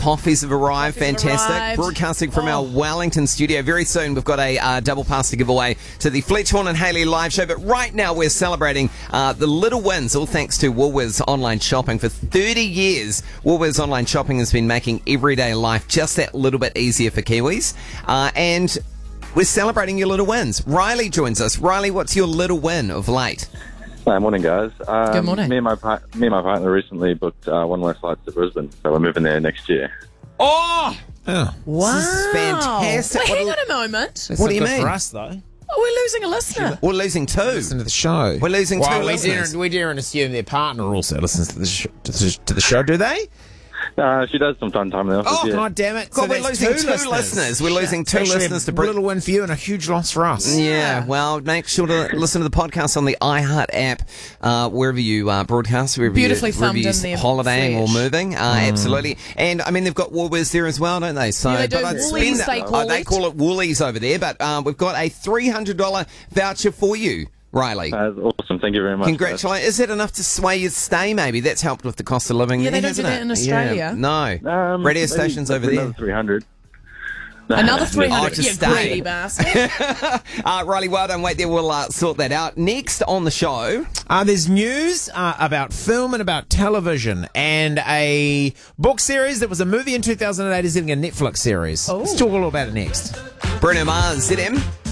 coffees have arrived. Coffees have Fantastic. arrived. Broadcasting from our Wellington studio. Very soon we've got a double pass to give away to the Fletch Horn and Haley live show. But right now we're celebrating the little wins, all thanks to Woolworths Online Shopping. For 30 years, Woolworths Online Shopping has been making everyday life just that little bit easier for Kiwis. And we're celebrating your little wins. Riley joins us. Riley, what's your little win of late? Morning, guys. Good morning. Me and my partner recently booked one less flights to Brisbane, so we're moving there next year. Oh! Wow. This is fantastic. Well, hang on a moment. What do you Not good mean? for us, though. Oh, we're losing a listener. We're losing two. Listen to the show. We're losing two we listeners. daren't assume their partner also listens to the show, do they? She does from time to time in the office. Oh, yeah. God damn it. God, we're that's losing two listeners. We're losing two Actually, listeners to a little win for you and a huge loss for us. Yeah, well, make sure to listen to the podcast on the iHeart app, wherever you broadcast, wherever Beautifully you, thumbed wherever in you there, holidaying or Fletch. moving. Absolutely. And, I mean, they've got Woolworths there as well, don't they? So, Yeah, they do. but I'd Woolies, spend- they call they it. call it Woolies over there, but we've got a $300 voucher for you, Riley. That's awesome. Thank you very much. Congratulations. Is that enough to sway you to stay, maybe? That's helped with the cost of living. Yeah, they there, don't do hasn't that it? in Australia. Yeah. No. guys. Radio Maybe stations over there. Another 300. Another 300. to You stay. greedy bastard. Riley, well done. Wait there. We'll sort that out. Next on the show. There's news about film and about television, and a book series that was a movie in 2008 is getting a Netflix series. Oh. Let's talk all about it next. Bruno Mars, ZM.